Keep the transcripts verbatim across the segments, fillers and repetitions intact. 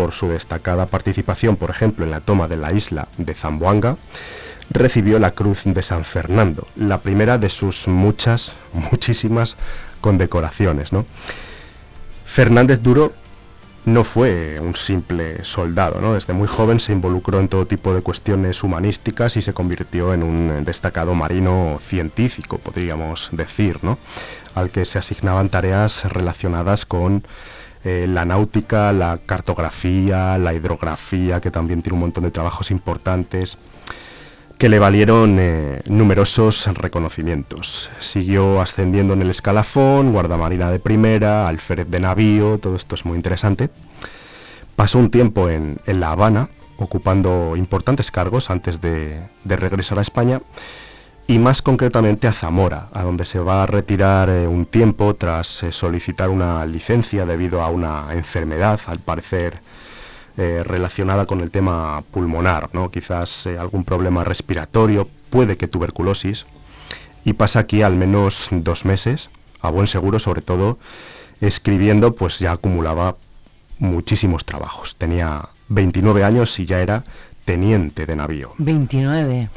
por su destacada participación, por ejemplo, en la toma de la isla de Zamboanga, recibió la Cruz de San Fernando, la primera de sus muchas, muchísimas condecoraciones, ¿no? Fernández Duro no fue un simple soldado, ¿no? Desde muy joven se involucró en todo tipo de cuestiones humanísticas y se convirtió en un destacado marino científico, podríamos decir, ¿no? Al que se asignaban tareas relacionadas con eh, la náutica, la cartografía, la hidrografía, que también tiene un montón de trabajos importantes, que le valieron eh, numerosos reconocimientos. Siguió ascendiendo en el escalafón, guardamarina de primera, alférez de navío, todo esto es muy interesante. Pasó un tiempo en, en La Habana, ocupando importantes cargos antes de, de regresar a España, y más concretamente a Zamora, a donde se va a retirar eh, un tiempo tras eh, solicitar una licencia debido a una enfermedad, al parecer Eh, relacionada con el tema pulmonar, ¿no? Quizás eh, algún problema respiratorio, puede que tuberculosis, y pasa aquí al menos dos meses, a buen seguro, sobre todo escribiendo, pues ya acumulaba muchísimos trabajos. Tenía veintinueve años y ya era teniente de navío. veintinueve.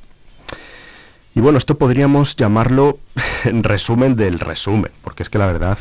Y bueno, esto podríamos llamarlo resumen del resumen, porque es que la verdad,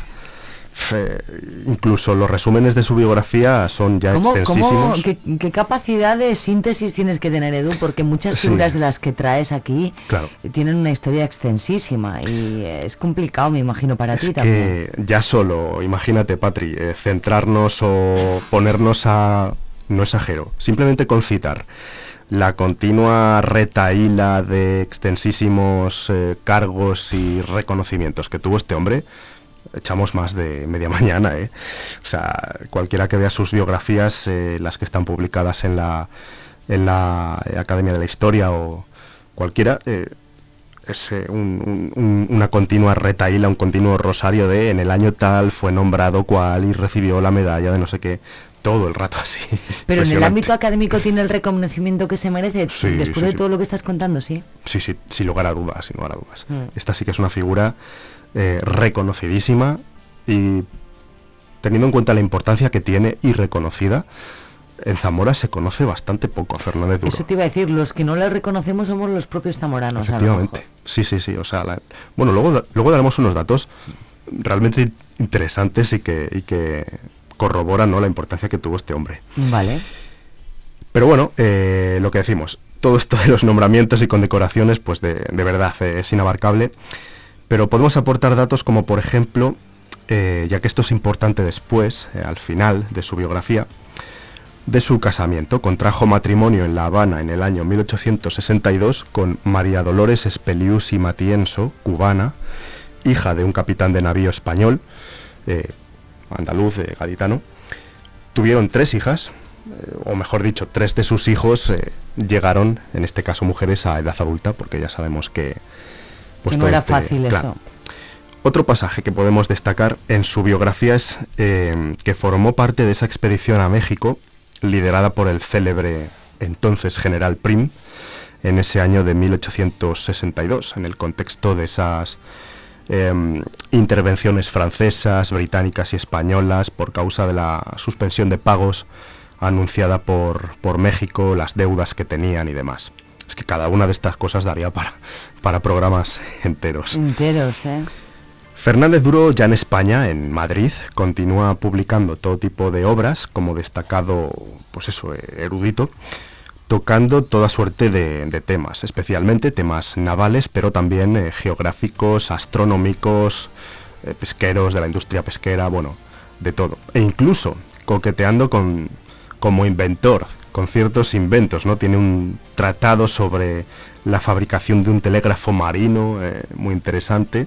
Eh, incluso los resúmenes de su biografía son ya ¿Cómo, extensísimos. ¿cómo, qué, ¿Qué capacidad de síntesis tienes que tener, Edu? Porque muchas figuras sí. de las que traes aquí claro. tienen una historia extensísima y es complicado, me imagino, para es ti que también. Ya solo, imagínate, Patri, eh, centrarnos o ponernos a... no exagero, simplemente con citar la continua retahíla de extensísimos eh, cargos y reconocimientos que tuvo este hombre, echamos más de media mañana, ¿eh? O sea, cualquiera que vea sus biografías, eh, las que están publicadas en la, en la Academia de la Historia o cualquiera, eh, es eh, un, un, una continua retahíla, un continuo rosario de en el año tal fue nombrado cual y recibió la medalla de no sé qué, todo el rato así. Pero en el ámbito académico tiene el reconocimiento que se merece, sí, después sí, de sí. todo lo que estás contando, ¿sí? Sí, sí, sin lugar a dudas, sin lugar a dudas. Mm. Esta sí que es una figura Eh, reconocidísima, y teniendo en cuenta la importancia que tiene y reconocida, en Zamora se conoce bastante poco a Fernández Duro. Eso te iba a decir, los que no le reconocemos somos los propios zamoranos. Efectivamente, sí, sí, sí, o sea, la, bueno, luego, luego daremos unos datos realmente interesantes y que, y que corroboran, ¿no?, la importancia que tuvo este hombre. Vale. Pero bueno, eh, lo que decimos, todo esto de los nombramientos y condecoraciones, pues de, de verdad eh, es inabarcable. Pero podemos aportar datos como, por ejemplo, eh, ya que esto es importante después, eh, al final de su biografía, de su casamiento. Contrajo matrimonio en La Habana en el año mil ochocientos sesenta y dos con María Dolores Espelius y Matienzo, cubana, hija de un capitán de navío español, eh, andaluz, eh, gaditano. Tuvieron tres hijas, eh, o mejor dicho, tres de sus hijos eh, llegaron, en este caso mujeres, a edad adulta, porque ya sabemos que Pues que no era este, fácil claro. eso. Otro pasaje que podemos destacar en su biografía es eh, que formó parte de esa expedición a México, liderada por el célebre entonces general Prim, en ese año de mil ochocientos sesenta y dos, en el contexto de esas eh, intervenciones francesas, británicas y españolas por causa de la suspensión de pagos anunciada por, por México, las deudas que tenían y demás. Es que cada una de estas cosas daría para, para programas enteros. Enteros, ¿eh? Fernández Duro, ya en España, en Madrid, continúa publicando todo tipo de obras como destacado, pues eso, erudito, tocando toda suerte de, de temas, especialmente temas navales, pero también eh, geográficos, astronómicos, eh, pesqueros, de la industria pesquera, bueno, de todo. E incluso coqueteando con, como inventor, con ciertos inventos, ¿no? Tiene un tratado sobre la fabricación de un telégrafo marino, eh, muy interesante.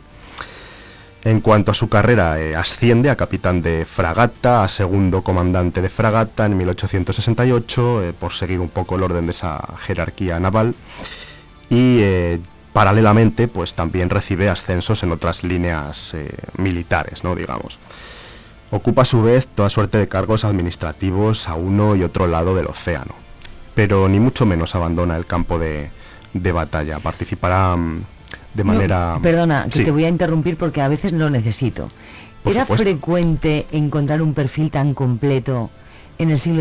En cuanto a su carrera, eh, asciende a capitán de fragata, a segundo comandante de fragata en mil ochocientos sesenta y ocho, eh, por seguir un poco el orden de esa jerarquía naval, y eh, paralelamente pues también recibe ascensos en otras líneas eh, militares, ¿no?, digamos. Ocupa a su vez toda suerte de cargos administrativos a uno y otro lado del océano, pero ni mucho menos abandona el campo de, de batalla. Participará de manera... No, perdona, que sí. te voy a interrumpir porque a veces lo necesito. Por ¿Era supuesto. frecuente encontrar un perfil tan completo en el siglo